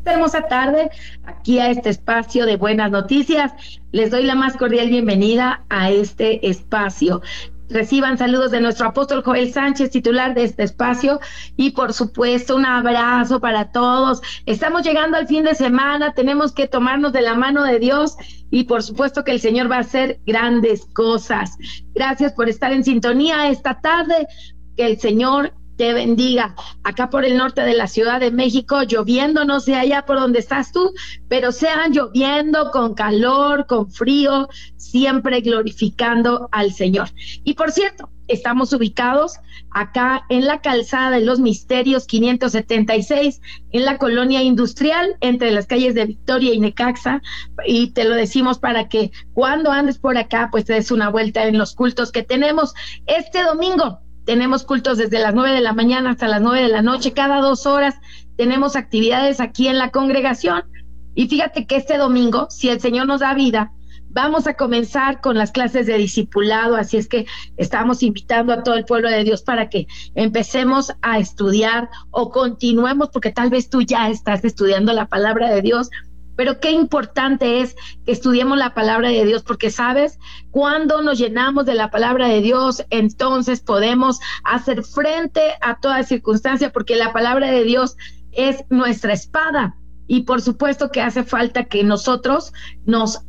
hermosa tarde aquí a este espacio de buenas noticias. Les doy la más cordial bienvenida a este espacio. Reciban saludos de nuestro apóstol Joel Sánchez, titular de este espacio, y por supuesto un abrazo para todos. Estamos llegando al fin de semana, tenemos que tomarnos de la mano de Dios y por supuesto que el Señor va a hacer grandes cosas. Gracias por estar en sintonía esta tarde, que el Señor te bendiga. Acá por el norte de la Ciudad de México, lloviendo, no sé allá por donde estás tú, pero sean lloviendo, con calor, con frío, siempre glorificando al Señor. Y por cierto, estamos ubicados acá en la calzada de los Misterios 576, en la colonia industrial, entre las calles de Victoria y Necaxa, y te lo decimos para que cuando andes por acá, pues te des una vuelta en los cultos que tenemos este domingo. Tenemos cultos desde las 9 de la mañana hasta las 9 de la noche, cada 2 horas tenemos actividades aquí en la congregación. Y fíjate que este domingo, si el Señor nos da vida, vamos a comenzar con las clases de discipulado, así es que estamos invitando a todo el pueblo de Dios para que empecemos a estudiar o continuemos, porque tal vez tú ya estás estudiando la palabra de Dios, pero qué importante es que estudiemos la palabra de Dios, porque sabes, cuando nos llenamos de la palabra de Dios, entonces podemos hacer frente a toda circunstancia, porque la palabra de Dios es nuestra espada. Y por supuesto que hace falta que nosotros nos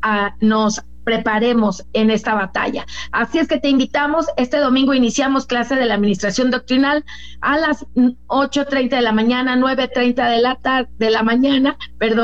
preparemos en esta batalla. Así es que te invitamos, este domingo iniciamos clase de la administración doctrinal a las 8:30 de la mañana, 9:30 de la mañana,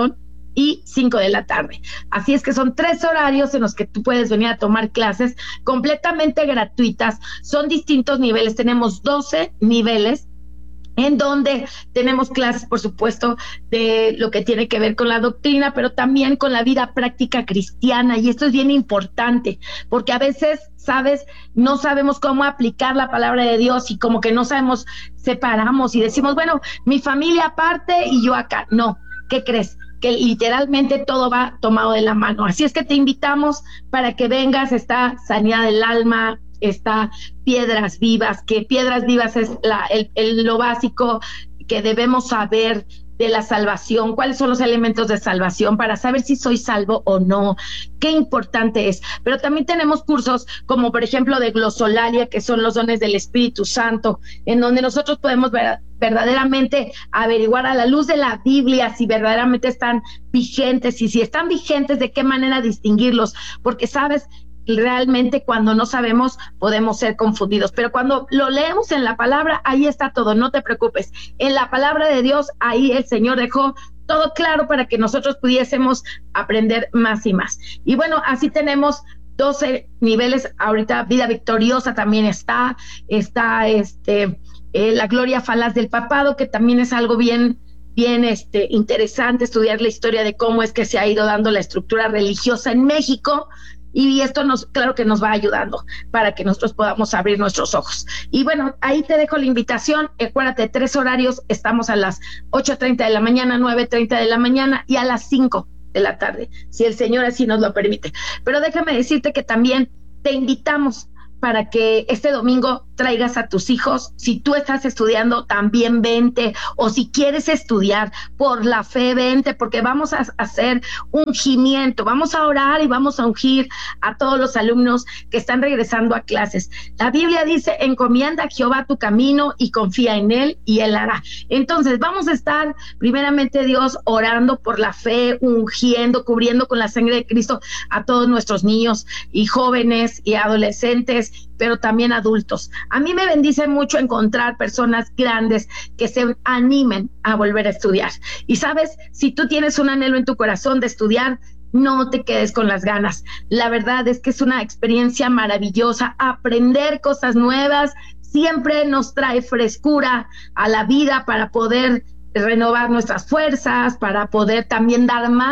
y 5 de la tarde. Así es que son 3 horarios en los que tú puedes venir a tomar clases completamente gratuitas. Son distintos niveles, tenemos 12 niveles en donde tenemos clases, por supuesto, de lo que tiene que ver con la doctrina, pero también con la vida práctica cristiana. Y esto es bien importante, porque a veces, ¿sabes?, no sabemos cómo aplicar la palabra de Dios y como que no sabemos, separamos y decimos, bueno, mi familia aparte y yo acá. No, ¿qué crees? Que literalmente todo va tomado de la mano. Así es que te invitamos para que vengas. Está Sanidad del Alma, está Piedras Vivas, que Piedras Vivas es lo básico que debemos saber de la salvación, cuáles son los elementos de salvación para saber si soy salvo o no, qué importante es. Pero también tenemos cursos como por ejemplo de glosolalia, que son los dones del Espíritu Santo, en donde nosotros podemos verdaderamente averiguar a la luz de la Biblia si verdaderamente están vigentes, y si están vigentes, de qué manera distinguirlos, porque sabes, realmente cuando no sabemos podemos ser confundidos, pero cuando lo leemos en la palabra, ahí está todo, no te preocupes. En la palabra de Dios, ahí el Señor dejó todo claro para que nosotros pudiésemos aprender más y más. Y bueno, así tenemos 12 niveles. Ahorita Vida Victoriosa también está la Gloria Falaz del Papado, que también es algo bien interesante, estudiar la historia de cómo es que se ha ido dando la estructura religiosa en México. Y esto claro que nos va ayudando para que nosotros podamos abrir nuestros ojos. Y bueno, ahí te dejo la invitación. Acuérdate, 3 horarios, estamos a las 8:30 de la mañana, 9:30 de la mañana y a las 5 de la tarde, si el Señor así nos lo permite. Pero déjame decirte que también te invitamos para que este domingo traigas a tus hijos. Si tú estás estudiando, también vente, o si quieres estudiar por la fe, vente, porque vamos a hacer ungimiento, vamos a orar y vamos a ungir a todos los alumnos que están regresando a clases. La Biblia dice, encomienda a Jehová tu camino y confía en él y él hará. Entonces vamos a estar primeramente, Dios, orando por la fe, ungiendo, cubriendo con la sangre de Cristo a todos nuestros niños y jóvenes y adolescentes, pero también adultos. A mí me bendice mucho encontrar personas grandes que se animen a volver a estudiar. Y sabes, si tú tienes un anhelo en tu corazón de estudiar, no te quedes con las ganas. La verdad es que es una experiencia maravillosa. Aprender cosas nuevas siempre nos trae frescura a la vida para poder renovar nuestras fuerzas, para poder también dar más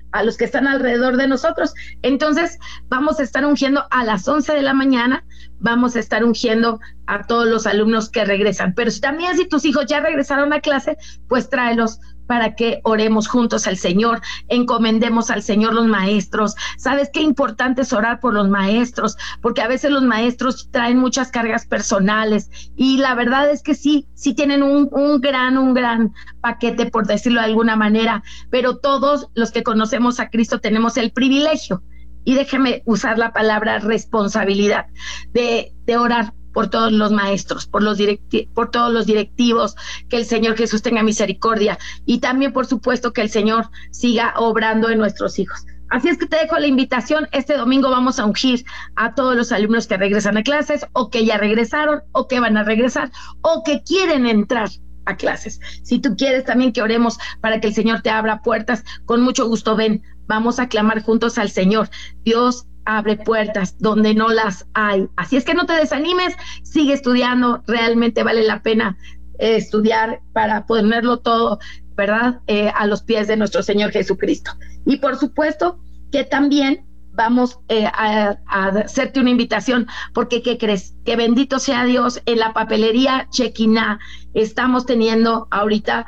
a los que están alrededor de nosotros. Entonces vamos a estar ungiendo a las 11 de la mañana, vamos a estar ungiendo a todos los alumnos que regresan. Pero también si tus hijos ya regresaron a clase, pues tráelos para que oremos juntos al Señor, encomendemos al Señor los maestros. ¿Sabes qué importante es orar por los maestros? Porque a veces los maestros traen muchas cargas personales y la verdad es que sí tienen un gran paquete, por decirlo de alguna manera, pero todos los que conocemos a Cristo tenemos el privilegio, y déjeme usar la palabra responsabilidad, de orar por todos los maestros, por todos los directivos, que el Señor Jesús tenga misericordia, y también por supuesto que el Señor siga obrando en nuestros hijos. Así es que te dejo la invitación. Este domingo vamos a ungir a todos los alumnos que regresan a clases, o que ya regresaron, o que van a regresar, o que quieren entrar a clases. Si tú quieres también que oremos para que el Señor te abra puertas, con mucho gusto ven, vamos a clamar juntos al Señor. Dios abre puertas donde no las hay. Así es que no te desanimes, sigue estudiando, realmente vale la pena estudiar para ponerlo todo, ¿verdad? A los pies de nuestro Señor Jesucristo. Y por supuesto que también vamos a hacerte una invitación, porque ¿qué crees? Que bendito sea Dios, en la papelería Shekinah estamos teniendo ahorita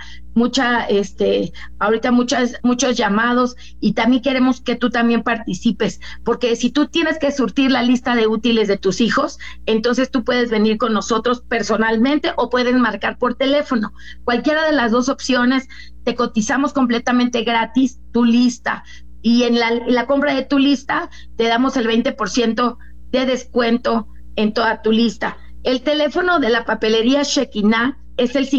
muchos llamados, y también queremos que tú también participes, porque si tú tienes que surtir la lista de útiles de tus hijos, entonces tú puedes venir con nosotros personalmente o puedes marcar por teléfono. Cualquiera de las dos opciones, te cotizamos completamente gratis tu lista, y en la compra de tu lista te damos el 20% de descuento en toda tu lista. El teléfono de la papelería Shekinah es el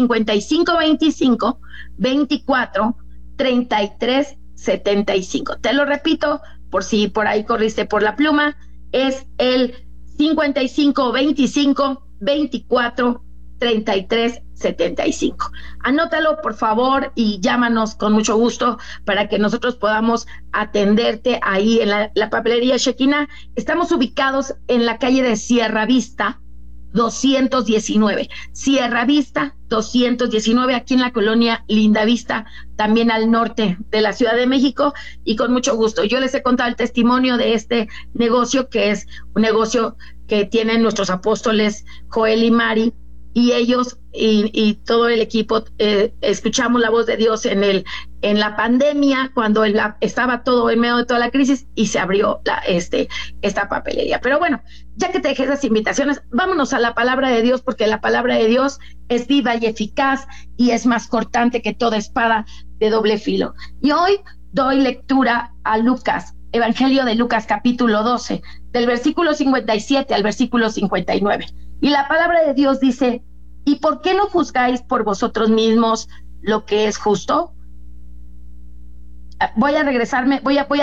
5525-24-33-75. Te lo repito, por si por ahí corriste por la pluma, es el 5525-24-33-75. Anótalo, por favor, y llámanos con mucho gusto para que nosotros podamos atenderte ahí en la papelería Shekinah. Estamos ubicados en la calle de Sierra Vista 219, Sierra Vista 219, aquí en la colonia Linda Vista, también al norte de la Ciudad de México, y con mucho gusto. Yo les he contado el testimonio de este negocio, que es un negocio que tienen nuestros apóstoles Joel y Mari, y ellos y todo el equipo escuchamos la voz de Dios en la pandemia, cuando estaba todo en medio de toda la crisis, y se abrió esta papelería. Pero bueno, ya que te dejé esas invitaciones, vámonos a la palabra de Dios, porque la palabra de Dios es viva y eficaz, y es más cortante que toda espada de doble filo. Y hoy doy lectura a Lucas, Evangelio de Lucas, capítulo 12, del versículo 57 al versículo 59. Y la palabra de Dios dice: ¿y por qué no juzgáis por vosotros mismos lo que es justo? Voy a regresarme,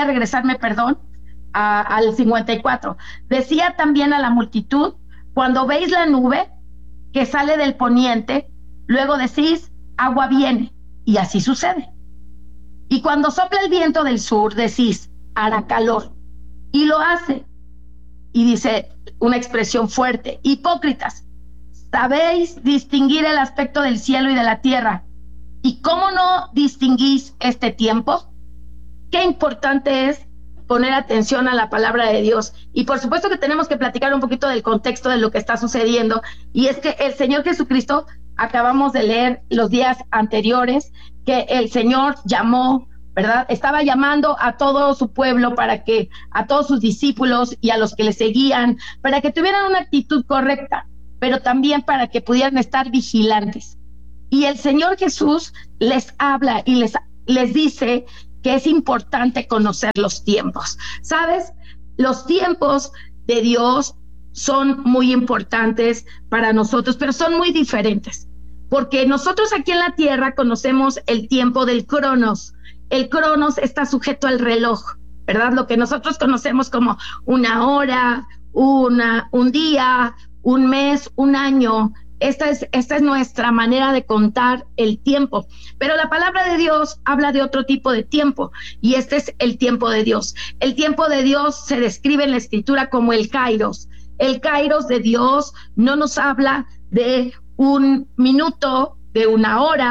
al 54. Decía también a la multitud: cuando veis la nube que sale del poniente, luego decís: agua viene, y así sucede. Y cuando sopla el viento del sur, decís: hará calor, y lo hace. Y dice una expresión fuerte: hipócritas, ¿sabéis distinguir el aspecto del cielo y de la tierra? ¿Y cómo no distinguís este tiempo? Qué importante es poner atención a la palabra de Dios. Y por supuesto que tenemos que platicar un poquito del contexto de lo que está sucediendo, y es que el Señor Jesucristo, acabamos de leer los días anteriores, que el Señor llamó, ¿verdad? Estaba llamando a todo su pueblo, a todos sus discípulos y a los que le seguían, para que tuvieran una actitud correcta, pero también para que pudieran estar vigilantes. Y el Señor Jesús les habla y les dice que es importante conocer los tiempos. ¿Sabes? Los tiempos de Dios son muy importantes para nosotros, pero son muy diferentes, porque nosotros aquí en la tierra conocemos el tiempo del Cronos. El Cronos está sujeto al reloj, ¿verdad? Lo que nosotros conocemos como una hora, un día, un mes, un año. Esta es nuestra manera de contar el tiempo. Pero la palabra de Dios habla de otro tipo de tiempo, y este es el tiempo de Dios. El tiempo de Dios se describe en la Escritura como el Kairos. El Kairos de Dios no nos habla de un minuto, de una hora,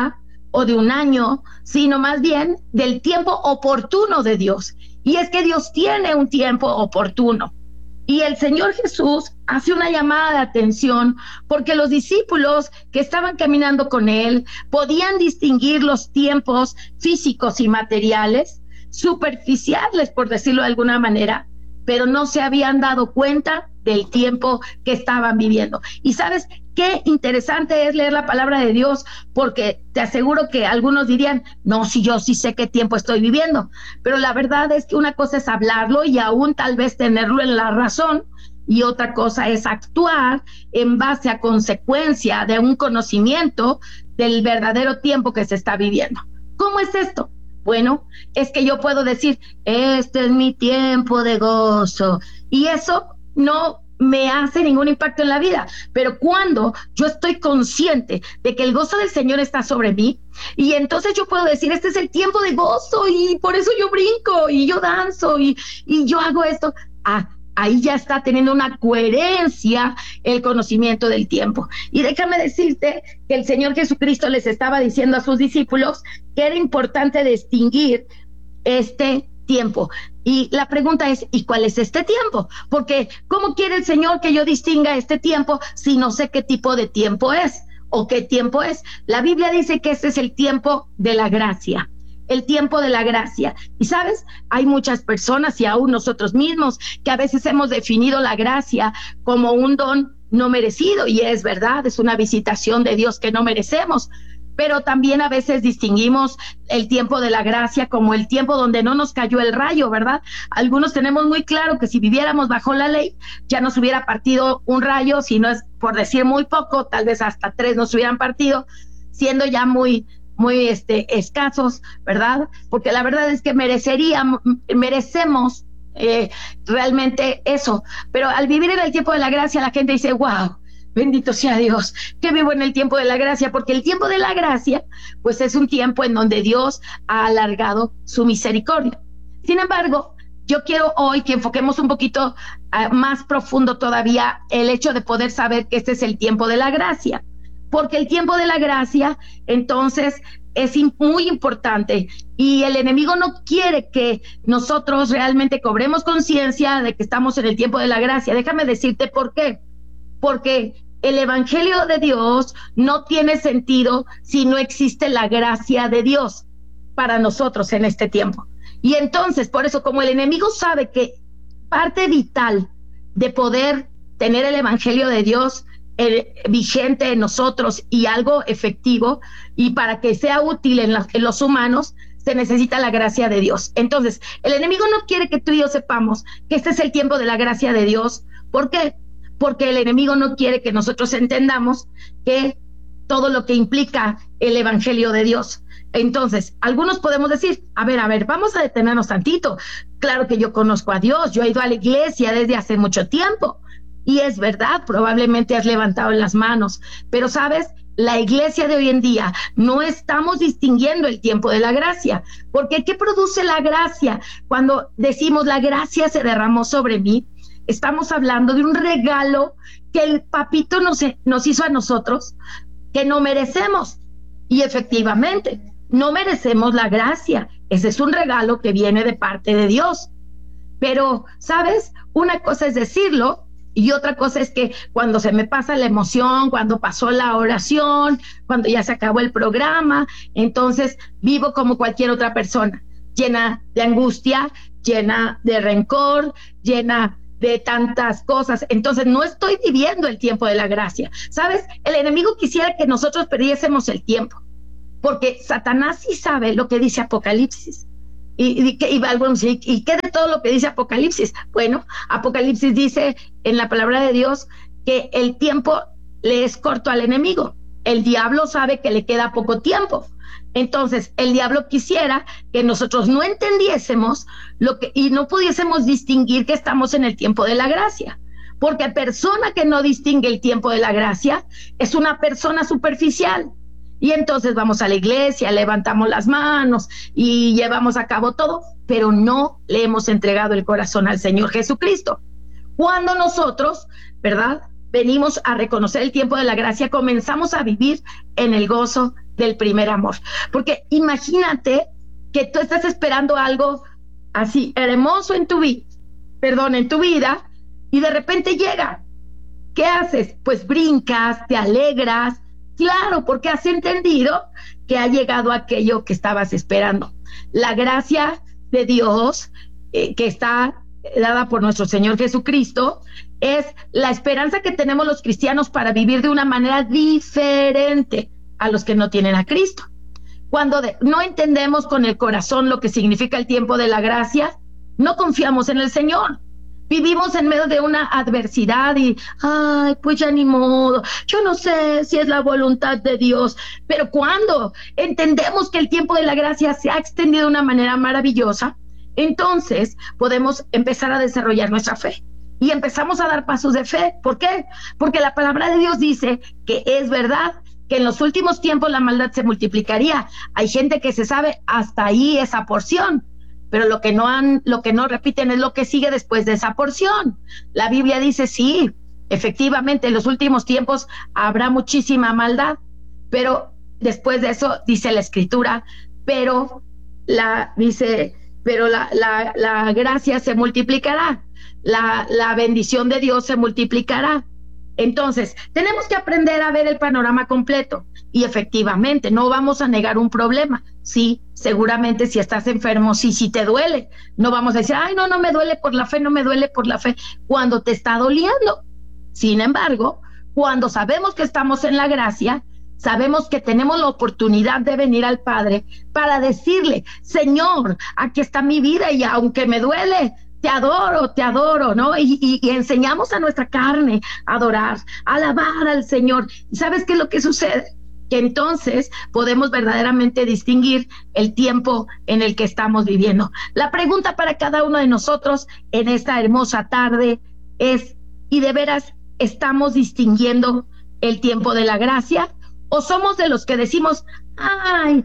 o de un año, sino más bien del tiempo oportuno de Dios. Y es que Dios tiene un tiempo oportuno. Y el Señor Jesús hace una llamada de atención porque los discípulos que estaban caminando con Él podían distinguir los tiempos físicos y materiales, superficiales, por decirlo de alguna manera, pero no se habían dado cuenta del tiempo que estaban viviendo. Y sabes qué interesante es leer la palabra de Dios, porque te aseguro que algunos dirían, no, si yo sí sé qué tiempo estoy viviendo, pero la verdad es que una cosa es hablarlo y aún tal vez tenerlo en la razón, y otra cosa es actuar en base a consecuencia de un conocimiento del verdadero tiempo que se está viviendo. ¿Cómo es esto? Bueno, es que yo puedo decir, este es mi tiempo de gozo, y eso no me hace ningún impacto en la vida, pero cuando yo estoy consciente de que el gozo del Señor está sobre mí, y entonces yo puedo decir, este es el tiempo de gozo, y por eso yo brinco, y yo danzo, y yo hago esto, ahí ya está teniendo una coherencia el conocimiento del tiempo. Y déjame decirte que el Señor Jesucristo les estaba diciendo a sus discípulos que era importante distinguir este tiempo. Y la pregunta es, ¿y cuál es este tiempo? Porque ¿cómo quiere el Señor que yo distinga este tiempo si no sé qué tipo de tiempo es o qué tiempo es? La Biblia dice que este es el tiempo de la gracia. El tiempo de la gracia. Y sabes, hay muchas personas y aún nosotros mismos que a veces hemos definido la gracia como un don no merecido, y es verdad, es una visitación de Dios que no merecemos, pero también a veces distinguimos el tiempo de la gracia como el tiempo donde no nos cayó el rayo, ¿verdad? Algunos tenemos muy claro que si viviéramos bajo la ley ya nos hubiera partido un rayo, si no es por decir muy poco, tal vez hasta 3 nos hubieran partido, siendo ya muy escasos, ¿verdad? Porque la verdad es que merecemos realmente eso, pero al vivir en el tiempo de la gracia la gente dice, wow, bendito sea Dios, que vivo en el tiempo de la gracia, porque el tiempo de la gracia, pues es un tiempo en donde Dios ha alargado su misericordia. Sin embargo, yo quiero hoy que enfoquemos un poquito más profundo todavía el hecho de poder saber que este es el tiempo de la gracia. Porque el tiempo de la gracia, entonces, es muy importante, y el enemigo no quiere que nosotros realmente cobremos conciencia de que estamos en el tiempo de la gracia. Déjame decirte por qué. Porque el evangelio de Dios no tiene sentido si no existe la gracia de Dios para nosotros en este tiempo. Y entonces, por eso, como el enemigo sabe que parte vital de poder tener el evangelio de Dios vigente en nosotros y algo efectivo, y para que sea útil en los humanos, se necesita la gracia de Dios. Entonces, el enemigo no quiere que tú y yo sepamos que este es el tiempo de la gracia de Dios. ¿Por qué? Porque el enemigo no quiere que nosotros entendamos que todo lo que implica el evangelio de Dios. Entonces, algunos podemos decir, a ver, vamos a detenernos tantito. Claro que yo conozco a Dios, yo he ido a la iglesia desde hace mucho tiempo. Y es verdad, probablemente has levantado las manos, pero sabes, la iglesia de hoy en día no estamos distinguiendo el tiempo de la gracia, porque ¿qué produce la gracia? Cuando decimos la gracia se derramó sobre mí, estamos hablando de un regalo que el papito nos hizo a nosotros, que no merecemos, y efectivamente, no merecemos la gracia, ese es un regalo que viene de parte de Dios, pero, ¿sabes? Una cosa es decirlo, y otra cosa es que cuando se me pasa la emoción, cuando pasó la oración, cuando ya se acabó el programa, entonces vivo como cualquier otra persona, llena de angustia, llena de rencor, llena de tantas cosas. Entonces no estoy viviendo el tiempo de la gracia. ¿Sabes? El enemigo quisiera que nosotros perdiésemos el tiempo, porque Satanás sí sabe lo que dice Apocalipsis. ¿Y qué de todo lo que dice Apocalipsis? Bueno, Apocalipsis dice en la palabra de Dios que el tiempo le es corto al enemigo. El diablo sabe que le queda poco tiempo. Entonces, el diablo quisiera que nosotros no entendiésemos y no pudiésemos distinguir que estamos en el tiempo de la gracia. Porque persona que no distingue el tiempo de la gracia es una persona superficial. Y entonces vamos a la iglesia, levantamos las manos y llevamos a cabo todo, pero no le hemos entregado el corazón al Señor Jesucristo. Cuando nosotros, ¿verdad?, venimos a reconocer el tiempo de la gracia, comenzamos a vivir en el gozo del primer amor. Porque imagínate que tú estás esperando algo así hermoso en tu vida, y de repente llega. ¿Qué haces? Pues brincas, te alegras, claro, porque has entendido que ha llegado aquello que estabas esperando. La gracia de Dios, que está dada por nuestro Señor Jesucristo, es la esperanza que tenemos los cristianos para vivir de una manera diferente a los que no tienen a Cristo. Cuando no entendemos con el corazón lo que significa el tiempo de la gracia, no confiamos en el Señor. Vivimos en medio de una adversidad y, ay, pues ya ni modo, yo no sé si es la voluntad de Dios, pero cuando entendemos que el tiempo de la gracia se ha extendido de una manera maravillosa, entonces podemos empezar a desarrollar nuestra fe y empezamos a dar pasos de fe. ¿Por qué? Porque la palabra de Dios dice que es verdad que en los últimos tiempos la maldad se multiplicaría. Hay gente que se sabe hasta ahí esa porción, pero lo que no repiten es lo que sigue después de esa porción. La Biblia dice, sí, efectivamente, en los últimos tiempos habrá muchísima maldad, pero después de eso dice la Escritura, pero la gracia se multiplicará, la bendición de Dios se multiplicará. Entonces, tenemos que aprender a ver el panorama completo y efectivamente no vamos a negar un problema. Sí, seguramente si estás enfermo, sí, si te duele, no vamos a decir, ay, no me duele por la fe, no me duele por la fe, cuando te está doliendo. Sin embargo, cuando sabemos que estamos en la gracia, sabemos que tenemos la oportunidad de venir al Padre para decirle, Señor, aquí está mi vida y aunque me duele, te adoro, ¿no? Y enseñamos a nuestra carne a adorar, a alabar al Señor. ¿Y sabes qué es lo que sucede? Que entonces podemos verdaderamente distinguir el tiempo en el que estamos viviendo. La pregunta para cada uno de nosotros en esta hermosa tarde es, ¿y de veras estamos distinguiendo el tiempo de la gracia? ¿O somos de los que decimos, ay,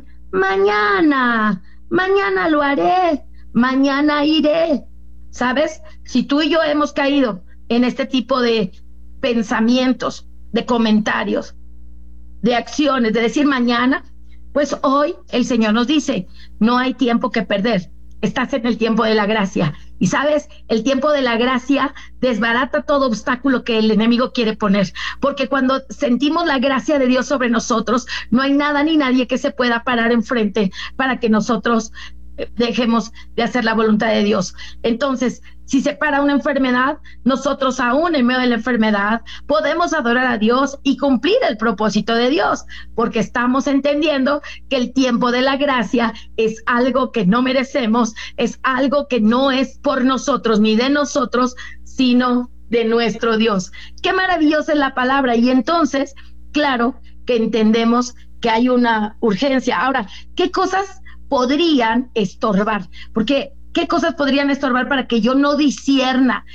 mañana lo haré, mañana iré? ¿Sabes? Si tú y yo hemos caído en este tipo de pensamientos, de comentarios, de acciones, de decir mañana, pues hoy el Señor nos dice, no hay tiempo que perder, estás en el tiempo de la gracia. Y sabes, el tiempo de la gracia desbarata todo obstáculo que el enemigo quiere poner, porque cuando sentimos la gracia de Dios sobre nosotros, no hay nada ni nadie que se pueda parar enfrente para que nosotros dejemos de hacer la voluntad de Dios. Entonces, si se para una enfermedad, nosotros aún en medio de la enfermedad podemos adorar a Dios y cumplir el propósito de Dios, porque estamos entendiendo que el tiempo de la gracia es algo que no merecemos, es algo que no es por nosotros ni de nosotros, sino de nuestro Dios. Qué maravillosa es la palabra. Y entonces, claro que entendemos que hay una urgencia. Ahora, ¿qué cosas podrían estorbar? Porque ¿qué cosas podrían estorbar para que yo no discierna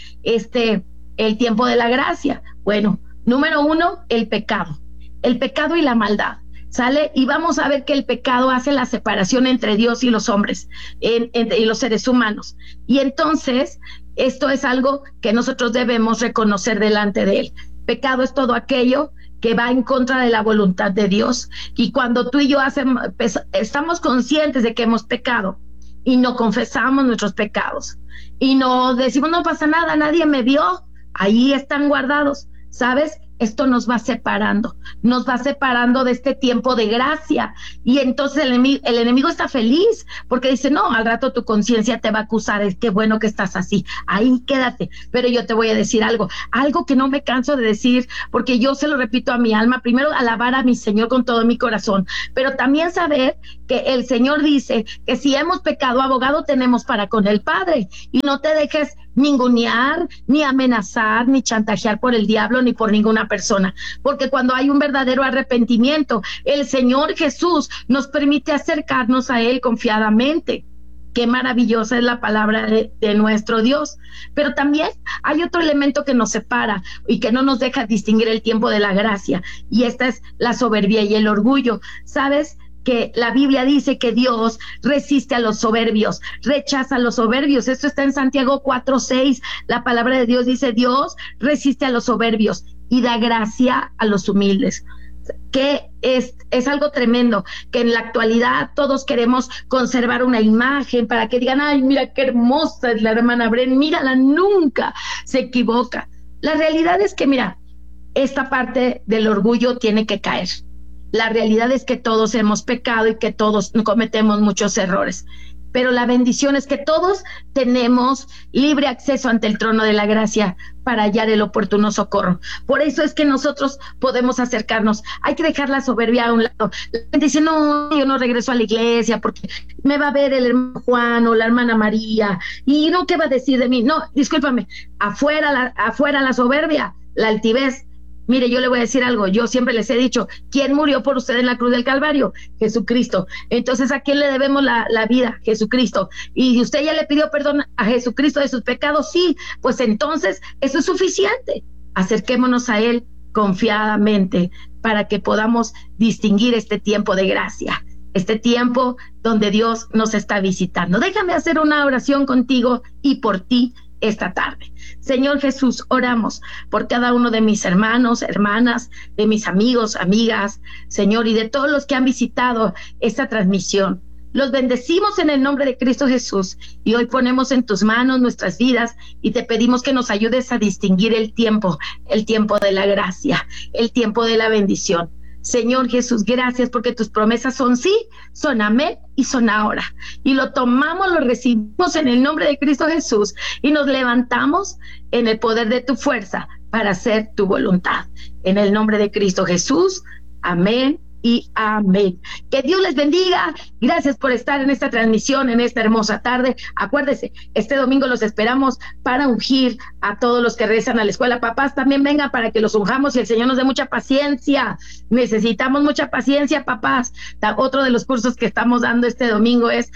el tiempo de la gracia? Bueno, número uno, el pecado y la maldad, ¿sale? Y vamos a ver que el pecado hace la separación entre Dios y los hombres, y los seres humanos. Y entonces, esto es algo que nosotros debemos reconocer delante de Él. Pecado es todo aquello que va en contra de la voluntad de Dios. Y cuando tú y yo estamos conscientes de que hemos pecado y no confesamos nuestros pecados y no decimos no pasa nada, nadie me vio, ahí están guardados, ¿sabes? Esto nos va separando de este tiempo de gracia. Y entonces el enemigo está feliz porque dice, no, al rato tu conciencia te va a acusar, es que bueno que estás así, ahí quédate. Pero yo te voy a decir algo que no me canso de decir, porque yo se lo repito a mi alma, primero alabar a mi Señor con todo mi corazón, pero también saber que el Señor dice que si hemos pecado, abogado tenemos para con el Padre. Y no te dejes ningunear, ni amenazar, ni chantajear por el diablo, ni por ninguna persona, porque cuando hay un verdadero arrepentimiento, el Señor Jesús nos permite acercarnos a Él confiadamente. Qué maravillosa es la palabra de nuestro Dios. Pero también hay otro elemento que nos separa y que no nos deja distinguir el tiempo de la gracia, y esta es la soberbia y el orgullo. ¿Sabes? Que la Biblia dice que Dios resiste a los soberbios, rechaza a los soberbios. Esto está en Santiago 4:6. La palabra de Dios dice, Dios resiste a los soberbios y da gracia a los humildes. Que es algo tremendo, que en la actualidad todos queremos conservar una imagen para que digan, ay, mira qué hermosa es la hermana Bren, mírala, nunca se equivoca. La realidad es que, mira, esta parte del orgullo tiene que caer. La realidad es que todos hemos pecado y que todos cometemos muchos errores. Pero la bendición es que todos tenemos libre acceso ante el trono de la gracia para hallar el oportuno socorro. Por eso es que nosotros podemos acercarnos. Hay que dejar la soberbia a un lado. La gente dice, no, yo no regreso a la iglesia porque me va a ver el hermano Juan o la hermana María. Y no, ¿qué va a decir de mí? No, discúlpame, afuera la soberbia, la altivez. Mire, yo le voy a decir algo, yo siempre les he dicho, ¿quién murió por usted en la cruz del Calvario? Jesucristo. Entonces, ¿a quién le debemos la vida? Jesucristo. Y si usted ya le pidió perdón a Jesucristo de sus pecados, sí, pues entonces eso es suficiente. Acerquémonos a Él confiadamente para que podamos distinguir este tiempo de gracia, este tiempo donde Dios nos está visitando. Déjame hacer una oración contigo y por ti esta tarde. Señor Jesús, oramos por cada uno de mis hermanos, hermanas, de mis amigos, amigas, Señor, y de todos los que han visitado esta transmisión. Los bendecimos en el nombre de Cristo Jesús y hoy ponemos en tus manos nuestras vidas y te pedimos que nos ayudes a distinguir el tiempo de la gracia, el tiempo de la bendición. Señor Jesús, gracias porque tus promesas son sí, son amén y son ahora. Y lo tomamos, lo recibimos en el nombre de Cristo Jesús y nos levantamos en el poder de tu fuerza para hacer tu voluntad. En el nombre de Cristo Jesús, amén y amén. Que Dios les bendiga. Gracias por estar en esta transmisión, en esta hermosa tarde. Acuérdese, este domingo los esperamos para ungir a todos los que regresan a la escuela. Papás, también vengan para que los unjamos y el Señor nos dé mucha paciencia. Necesitamos mucha paciencia, papás. Otro de los cursos que estamos dando este domingo es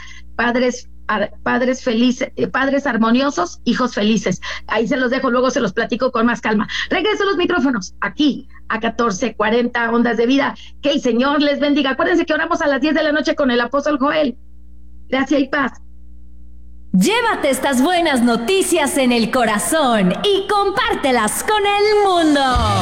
padres felices, padres armoniosos, hijos felices. Ahí se los dejo, luego se los platico con más calma. Regreso a los micrófonos aquí a 1440 Ondas de Vida. Que el Señor les bendiga. Acuérdense que oramos a las 10 de la noche con el apóstol Joel. Gracia y paz. Llévate estas buenas noticias en el corazón y compártelas con el mundo.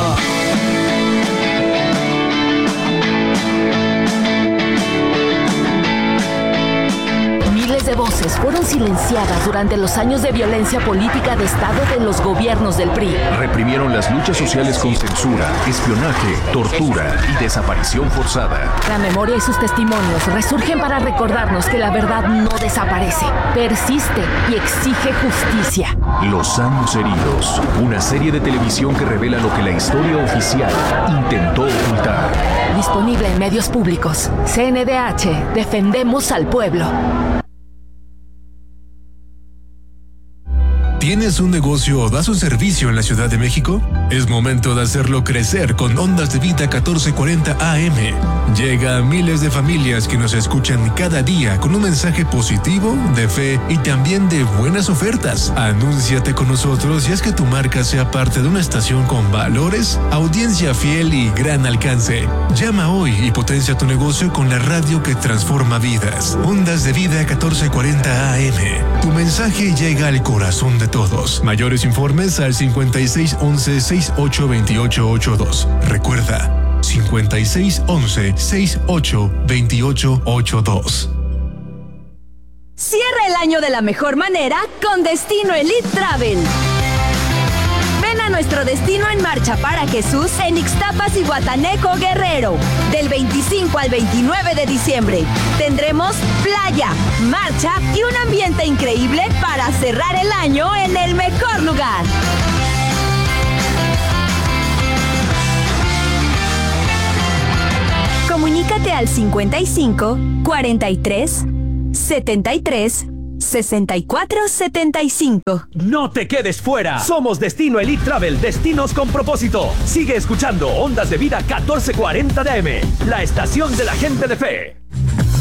Miles de voces fueron silenciadas durante los años de violencia política de Estado de los gobiernos del PRI. Reprimieron las luchas sociales con censura, espionaje, tortura y desaparición forzada. La memoria y sus testimonios resurgen para recordarnos que la verdad no desaparece, persiste y exige justicia. Los años heridos, una serie de televisión que revela lo que la historia oficial intentó ocultar. Disponible en medios públicos. CNDH, defendemos al pueblo. ¿Tienes un negocio o das un servicio en la Ciudad de México? Es momento de hacerlo crecer con Ondas de Vida 1440 AM. Llega a miles de familias que nos escuchan cada día con un mensaje positivo, de fe y también de buenas ofertas. Anúnciate con nosotros y haz que tu marca sea parte de una estación con valores, audiencia fiel y gran alcance. Llama hoy y potencia tu negocio con la radio que transforma vidas. Ondas de Vida 1440 AM. Tu mensaje llega al corazón de todos. Mayores informes al 5611-682882. Recuerda, 5611-682882. Cierra el año de la mejor manera con Destino Elite Travel. Ven a nuestro Destino en Marcha para Jesús en Ixtapas y Guataneco, Guerrero. Del 25 al 29 de diciembre tendremos playa, marcha y un ambiente increíble para cerrar el año en el mejor lugar. Comunícate al 55 43 73 6475. No te quedes fuera. Somos Destino Elite Travel, destinos con propósito. Sigue escuchando Ondas de Vida 1440 de AM, la estación de la gente de fe.